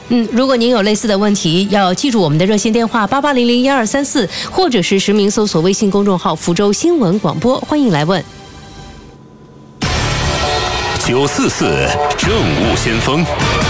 如果您有类似的问题，要记住我们的热线电话88001234，或者是实名搜索微信公众号福州新闻广播，欢迎来问。 944政务先锋。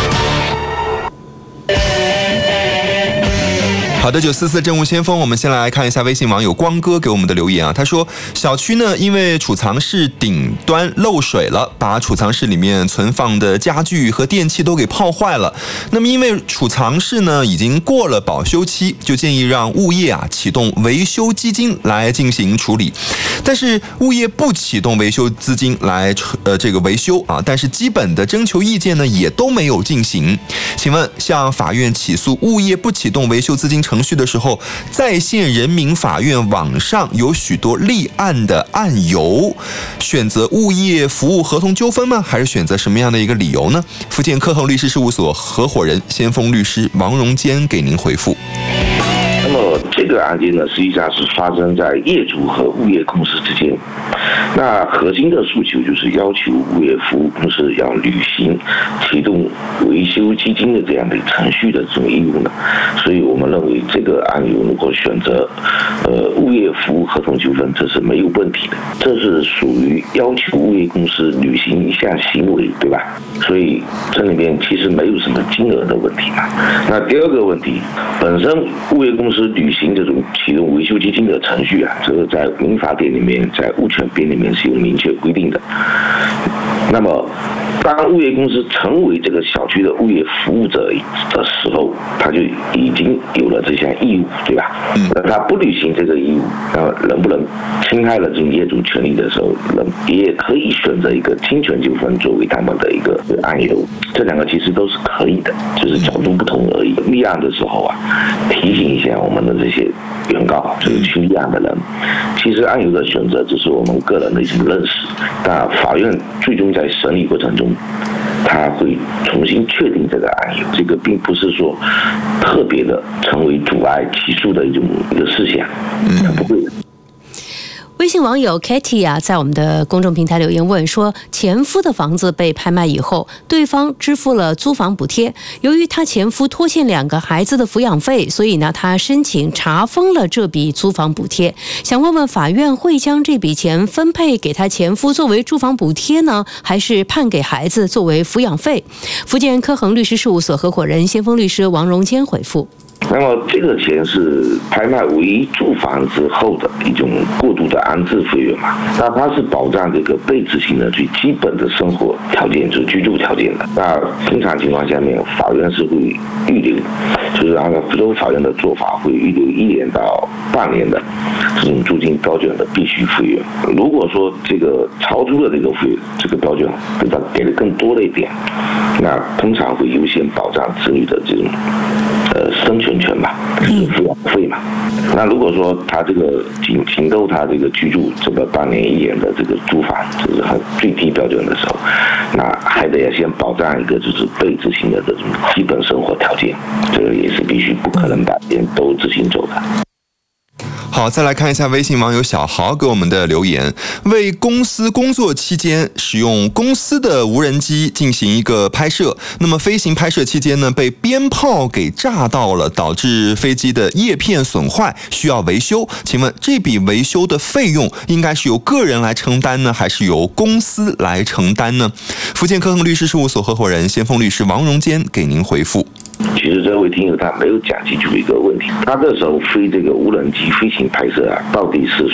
好的，944政务先锋，我们先来看一下微信网友光哥给我们的留言啊。他说，小区呢因为储藏室顶端漏水了，把储藏室里面存放的家具和电器都给泡坏了。那么因为储藏室呢已经过了保修期，就建议让物业启动维修基金来进行处理。但是物业不启动维修资金来这个维修啊，但是基本的征求意见呢也都没有进行。请问，向法院起诉物业不启动维修资金程序的时候，在线人民法院网上有许多立案的案由，选择物业服务合同纠纷吗？还是选择什么样的一个理由呢？福建科恒律师事务所合伙人、先锋律师王荣坚给您回复。 那么这个案件呢，实际上是发生在业主和物业公司之间。那核心的诉求就是要求物业服务公司要履行启动维修基金的这样的程序的这种义务呢。所以我们认为这个案由如果选择物业服务合同纠纷，这是没有问题的，这是属于要求物业公司履行一项行为，对吧？所以这里面其实没有什么金额的问题嘛。那第二个问题，本身物业公司履行这种启动维修基金的程序啊，这个在民法典里面，在物权编里面是有明确规定的。那么当物业公司成为这个小区的物业服务者的时候，他就已经有了这项义务，对吧？那他不履行这个义务，能不能侵害了这种业主权利的时候，也可以选择一个侵权纠纷作为他们的一个案由。这两个其实都是可以的，就是角度不同而已。立案的时候啊，提醒一下我们的这些原告，就是去立案的人，其实案由的选择只是我们个人的一种认识，但法院最终在审理过程中，他会重新确定这个案由，这个并不是说特别的成为阻碍起诉的一个事项，它不会的。 微信网友 Katy 在我们的公众平台留言问说，前夫的房子被拍卖以后，对方支付了租房补贴，由于他前夫拖欠2个孩子的抚养费，所以呢，他申请查封了这笔租房补贴。想问问法院会将这笔钱分配给他前夫作为住房补贴呢，还是判给孩子作为抚养费？福建科恒律师事务所合伙人、先锋律师王荣坚回复。 那么这个钱是拍卖唯一住房之后的一种过渡的安置费用嘛？那它是保障这个被执行的最基本的生活条件，就是居住条件的。那通常情况下面，法院是会预留，就是按照福州法院的做法，会预留1年到半年的这种租金标准的必须费用。如果说这个超出了这个标准，给的更多的一点，那通常会优先保障子女的这种生存权吧，就是抚养费嘛。那如果说他这个仅够他这个居住这个半年1年的这个租房，这是很最低标准的时候，那还得要先保障一个就是被执行的这种基本生活条件，这个也是必须不可能把钱都执行走的。 好，再来看一下微信网友小豪给我们的留言，为公司工作期间使用公司的无人机进行一个拍摄，那么飞行拍摄期间呢，被鞭炮给炸到了，导致飞机的叶片损坏，需要维修。请问这笔维修的费用应该是由个人来承担呢，还是由公司来承担呢？福建科恒律师事务所合伙人、先锋律师王荣坚给您回复。 其实这位听友他没有讲清楚一个问题，他这时候飞这个无人机飞行拍摄啊，到底是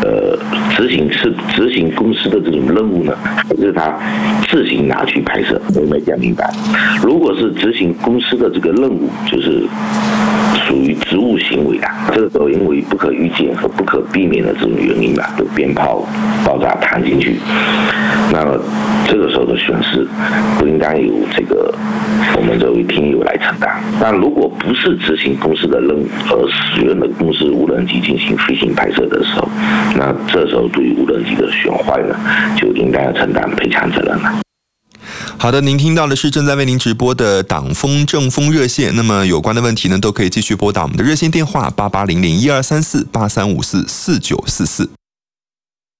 执行公司的这种任务呢，还是他自行拿去拍摄？我没讲明白。如果是执行公司的这个任务，就是属于职务行为的，这个时候因为不可预见和不可避免的这种原因吧，就鞭炮爆炸弹进去，那么这个时候的损失不应当由这个我们这位听友来承担。但如果不是执行公司的任务而使用的公司无人机进行飞行拍摄的时候，那这时候对于无人机的损坏呢，就应该要承担赔偿责任了。 好的，您听到的是正在为您直播的党风政风热线，那么有关的问题呢，都可以继续拨打我们的热线电话8800123483544944。